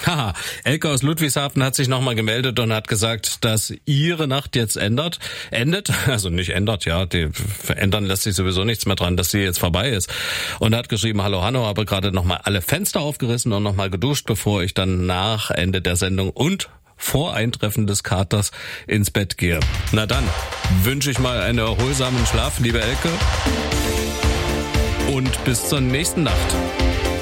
Haha, Elke aus Ludwigshafen hat sich nochmal gemeldet und hat gesagt, dass ihre Nacht jetzt endet. Also nicht ändert, ja, die verändern lässt sich sowieso nichts mehr dran, dass sie jetzt vorbei ist. Und hat geschrieben, hallo Hanno, habe gerade nochmal alle Fenster aufgerissen und nochmal geduscht, bevor ich dann nach Ende der Sendung und vor Eintreffen des Katers ins Bett gehe. Na dann, wünsche ich mal einen erholsamen Schlaf, liebe Elke. Und bis zur nächsten Nacht.